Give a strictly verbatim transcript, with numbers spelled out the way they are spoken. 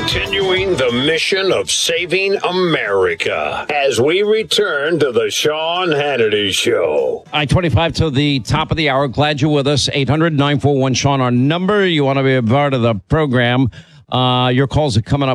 continuing the mission of saving America as we return to the Sean Hannity Show. I twenty-five to the top of the hour. Glad you're with us. eight hundred nine four one Sean, our number. You want to be a part of the program. Uh, your calls are coming up.